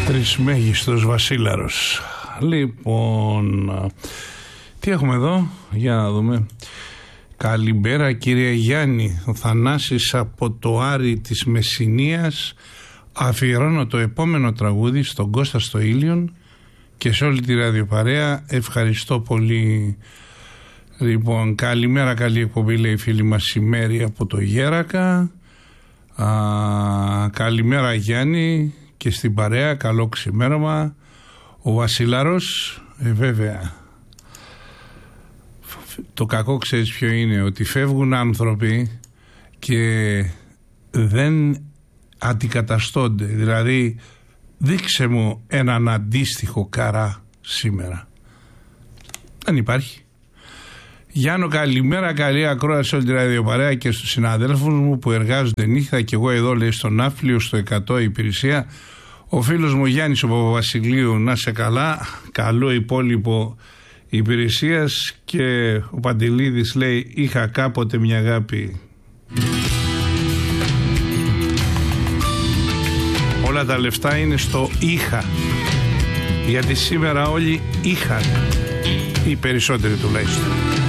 Τρισμέγιστος Βασίλαρος. Λοιπόν, τι έχουμε εδώ, για να δούμε. Καλημέρα κύριε Γιάννη, ο Θανάσης από το Άρη της Μεσσηνίας. Αφιερώνω το επόμενο τραγούδι στον Κώστα στο Ήλιον και σε όλη τη ραδιοπαρέα. Ευχαριστώ πολύ. Λοιπόν, καλημέρα, καλή εκπομπή, λέει η φίλη μας η Μέρη από το Γέρακα. Καλημέρα Γιάννη και στην παρέα, καλό ξημέρωμα. Ο Βασιλάρος, βέβαια, το κακό ξέρεις ποιο είναι, ότι φεύγουν άνθρωποι και δεν αντικαταστώνται. Δηλαδή δείξε μου έναν αντίστοιχο Καρά σήμερα. Δεν υπάρχει. Γιάννο, καλημέρα, καλή ακρόαση όλη τη ραδιοπαρέα και στους συναδέλφους μου που εργάζονται νύχτα και εγώ εδώ, λέει, στο Ναύπλιο, στο 100 υπηρεσία. Ο φίλος μου Γιάννης ο Παπαβασιλείου, να σε καλά, καλό υπόλοιπο υπηρεσίας. Και ο Παντελίδης λέει, είχα κάποτε μια αγάπη. Όλα τα λεφτά είναι στο είχα, γιατί σήμερα όλοι είχαν, οι περισσότεροι τουλάχιστον.